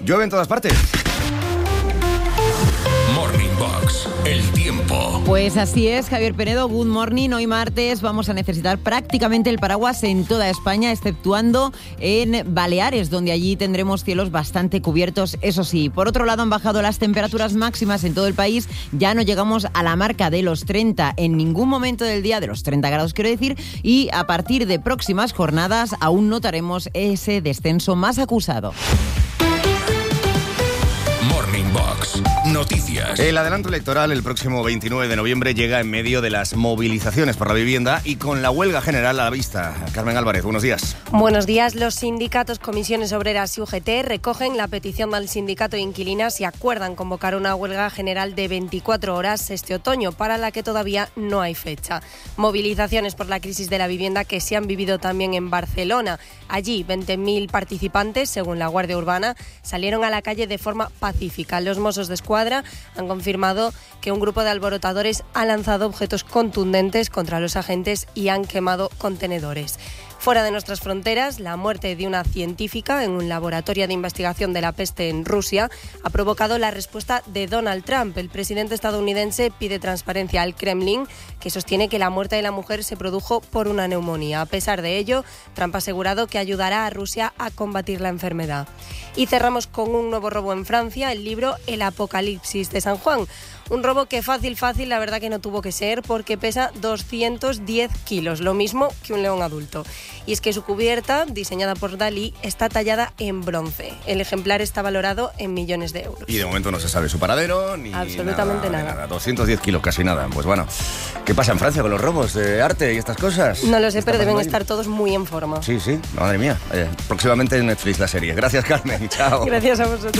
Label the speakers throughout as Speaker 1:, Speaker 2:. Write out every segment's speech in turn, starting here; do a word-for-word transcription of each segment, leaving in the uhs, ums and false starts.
Speaker 1: Llueve en todas partes.
Speaker 2: Morning Box, el tiempo.
Speaker 3: Pues así es, Javier Penedo, good morning. Hoy martes vamos a necesitar prácticamente el paraguas en toda España, exceptuando en Baleares, donde allí tendremos cielos bastante cubiertos, eso sí. Por otro lado, han bajado las temperaturas máximas en todo el país, ya no llegamos a la marca de los treinta en ningún momento del día, de los treinta grados quiero decir, y a partir de próximas jornadas aún notaremos ese descenso más acusado.
Speaker 2: Morning Box, noticias.
Speaker 1: El adelanto electoral el próximo veintinueve de noviembre llega en medio de las movilizaciones por la vivienda y con la huelga general a la vista. Carmen Álvarez, buenos días.
Speaker 4: Buenos días. Los sindicatos, comisiones obreras y U G T recogen la petición del sindicato de inquilinas y acuerdan convocar una huelga general de veinticuatro horas este otoño, para la que todavía no hay fecha. Movilizaciones por la crisis de la vivienda que se han vivido también en Barcelona. Allí, veinte mil participantes, según la Guardia Urbana, salieron a la calle de forma pacífica. Los Mossos de Escuadra han confirmado que un grupo de alborotadores ha lanzado objetos contundentes contra los agentes y han quemado contenedores. Fuera de nuestras fronteras, la muerte de una científica en un laboratorio de investigación de la peste en Rusia ha provocado la respuesta de Donald Trump. El presidente estadounidense pide transparencia al Kremlin, que sostiene que la muerte de la mujer se produjo por una neumonía. A pesar de ello, Trump ha asegurado que ayudará a Rusia a combatir la enfermedad. Y cerramos con un nuevo robo en Francia, el libro El Apocalipsis de San Juan. Un robo que fácil, fácil, la verdad que no tuvo que ser, porque pesa doscientos diez kilos, lo mismo que un león adulto. Y es que su cubierta, diseñada por Dalí, está tallada en bronce. El ejemplar está valorado en millones de euros.
Speaker 1: Y de momento no se sabe su paradero, ni
Speaker 4: absolutamente
Speaker 1: nada,
Speaker 4: nada.
Speaker 1: nada. doscientos diez kilos, casi nada. Pues bueno, ¿qué pasa en Francia con los robos de arte y estas cosas?
Speaker 4: No lo sé, pero deben
Speaker 1: ahí?
Speaker 4: estar todos muy en forma.
Speaker 1: Sí, sí, madre mía. Eh, próximamente en Netflix la serie. Gracias, Carmen. Chao.
Speaker 4: Gracias a vosotros.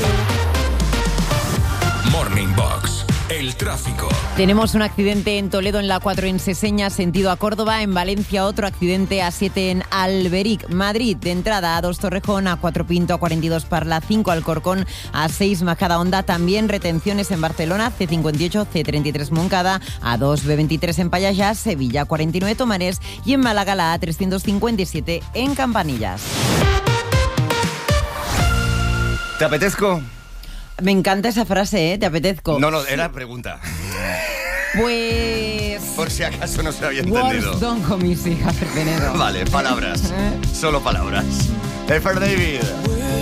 Speaker 2: Morning Box, el tráfico.
Speaker 3: Tenemos un accidente en Toledo en la cuatro en Seseña, sentido a Córdoba. En Valencia otro accidente a siete en Alberic. Madrid, de entrada a dos Torrejón, a cuatro Pinto, a cuarenta y dos Parla, cinco Alcorcón, a seis Majadahonda. También retenciones en Barcelona, ce cincuenta y ocho, ce treinta y tres Moncada, a dos be veintitrés en Payallá, Sevilla cuarenta y nueve Tomares y en Málaga la a trescientos cincuenta y siete en Campanillas.
Speaker 1: ¿Te apetezco?
Speaker 3: Me encanta esa frase, ¿eh? ¿Te apetezco?
Speaker 1: No, no, era pregunta.
Speaker 3: Pues...
Speaker 1: Por si acaso no se había entendido.
Speaker 3: Words don't come easy, Javier Penedo.
Speaker 1: Vale, palabras. Solo palabras. Effer David.